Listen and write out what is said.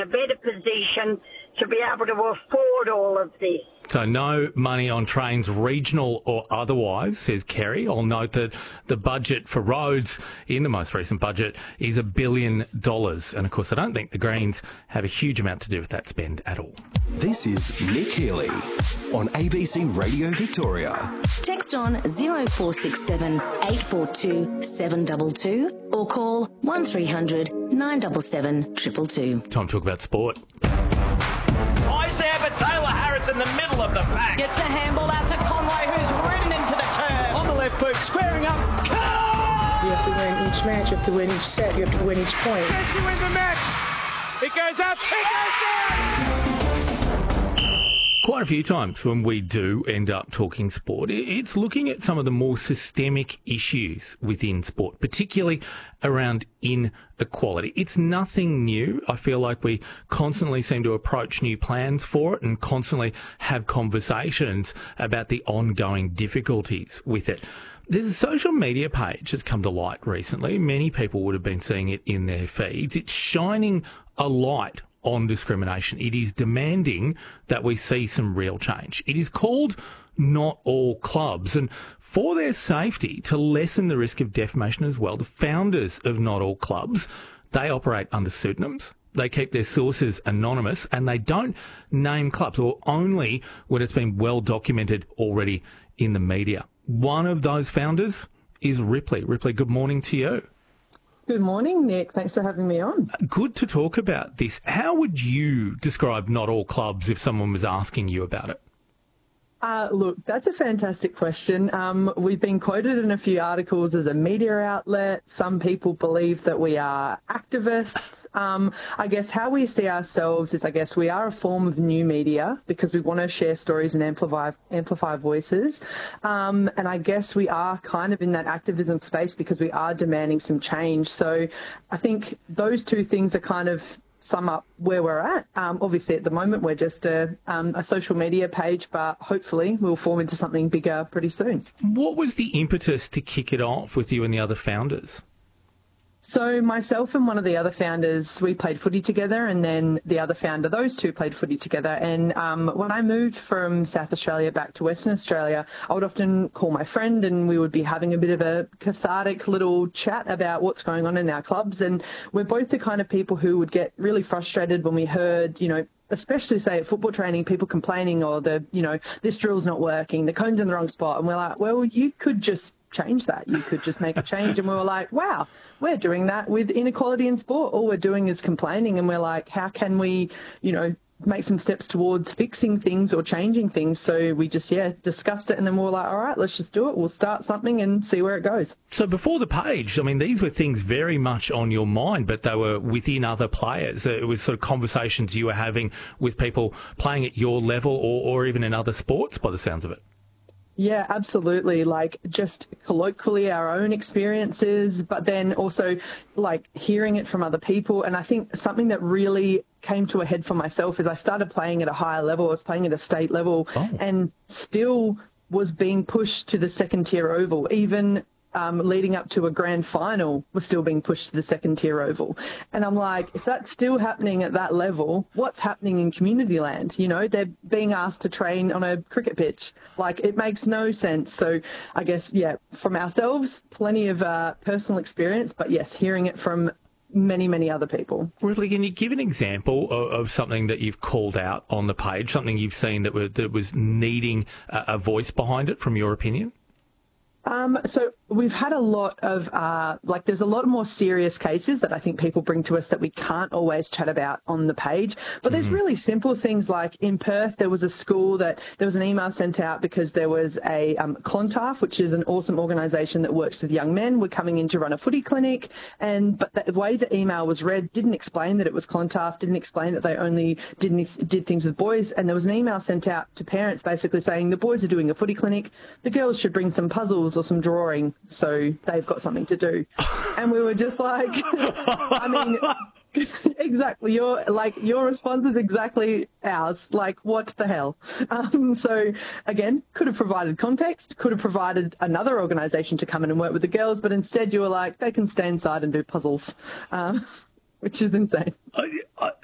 a better position to be able to afford all of this. So no money on trains, regional or otherwise, says Kerry. I'll note that the budget for roads in the most recent budget is $1 billion. And, of course, I don't think the Greens have a huge amount to do with that spend at all. This is Nick Healy on ABC Radio Victoria. Text on 0467 842 722 or call 1300 977 222. Time to talk about sport. Eyes there, but Taylor Harris in the middle of the pack. Gets the handball out to Conway, who's ridden into the turf. On the left boot, squaring up. You have to win each match, you have to win each set, you have to win each point. Yes, you win the match. It goes up, it goes down. Quite a few times when we do end up talking sport, it's looking at some of the more systemic issues within sport, particularly around inequality. It's nothing new. I feel like we constantly seem to approach new plans for it and constantly have conversations about the ongoing difficulties with it. There's a social media page that's come to light recently. Many people would have been seeing it in their feeds. It's shining a light on discrimination. It is demanding that we see some real change. It is called Not All Clubs. And for their safety, to lessen the risk of defamation as well, the founders of Not All Clubs, they operate under pseudonyms. They keep their sources anonymous and they don't name clubs, or only when it's been well documented already in the media. One of those founders is Ripley. Ripley, good morning to you. Good morning, Nick. Thanks for having me on. Good to talk about this. How would you describe Not All Clubs if someone was asking you about it? Look, that's a fantastic question. We've been quoted in a few articles as a media outlet. Some people believe that we are activists. I guess how we see ourselves is, I guess, we are a form of new media because we want to share stories and amplify voices. And I guess we are kind of in that activism space because we are demanding some change. So I think those two things are kind of sum up where we're at. Obviously, at the moment, we're just a social media page, but hopefully we'll form into something bigger pretty soon. What was the impetus to kick it off with you and the other founders? So myself and one of the other founders, we played footy together, and then the other founder, those two played footy together. And when I moved from South Australia back to Western Australia, I would often call my friend and we would be having a bit of a cathartic little chat about what's going on in our clubs. And we're both the kind of people who would get really frustrated when we heard, especially say at football training, people complaining or this drill's not working, the cone's in the wrong spot. And we're like, well, you could just change that. You could just make a change. And we were like, wow, we're doing that with inequality in sport. All we're doing is complaining. And we're like, how can we, make some steps towards fixing things or changing things? So we just, discussed it. And then we were like, all right, let's just do it. We'll start something and see where it goes. So before the page, these were things very much on your mind, but they were within other players. It was sort of conversations you were having with people playing at your level or even in other sports by the sounds of it. Yeah, absolutely. Like just colloquially our own experiences, but then also like hearing it from other people. And I think something that really came to a head for myself is I started playing at a higher level. I was playing at a state level and still was being pushed to the second tier oval. Even leading up to a grand final was still being pushed to the second tier oval. And I'm like, if that's still happening at that level, what's happening in community land? They're being asked to train on a cricket pitch. Like, it makes no sense. So I guess, from ourselves, plenty of personal experience, but yes, hearing it from many, many other people. Ripley, can you give an example of something that you've called out on the page, something you've seen that was needing a voice behind it, from your opinion? So we've had a lot of, there's a lot more serious cases that I think people bring to us that we can't always chat about on the page. But there's really simple things like in Perth, there was a school that there was an email sent out because there was a Clontarf, which is an awesome organisation that works with young men, were coming in to run a footy clinic. But the way the email was read didn't explain that it was Clontarf, didn't explain that they only did things with boys. And there was an email sent out to parents basically saying the boys are doing a footy clinic, the girls should bring some puzzles or some drawing so they've got something to do. And we were just like, exactly, your response is exactly ours. Like, what the hell? So again, could have provided context, could have provided another organisation to come in and work with the girls, but instead you were like, they can stay inside and do puzzles, which is insane.